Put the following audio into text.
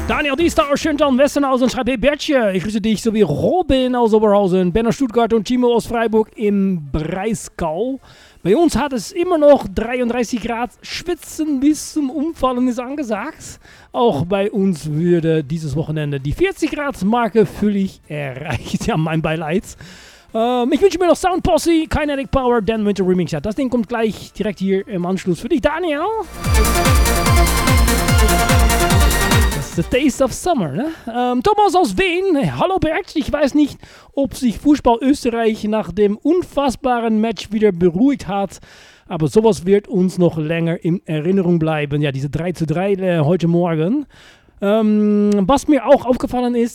Daniel Diestar, Schöntal, Westernhausen, schreibt, hey Bertje, ich grüße dich, sowie Robin aus Oberhausen, Ben aus Stuttgart und Timo aus Freiburg im Breisgau. Bei uns hat es immer noch 33 Grad, Schwitzen bis zum Umfallen ist angesagt. Auch bei uns würde dieses Wochenende die 40 Grad Marke völlig erreicht. Ja, mein Beileid. Ich wünsche mir noch Sound Posse, Kinetic Power, Dan Winter Remix. Ja, das Ding kommt gleich direkt hier im Anschluss für dich, Daniel. The Taste of Summer, ne? Thomas aus Wien. Hallo Bert, ich weiß nicht, ob sich Fußball Österreich nach dem unfassbaren Match wieder beruhigt hat, aber sowas wird uns noch länger in Erinnerung bleiben. Ja, diese 3:3 heute Morgen. Was mir auch aufgefallen ist,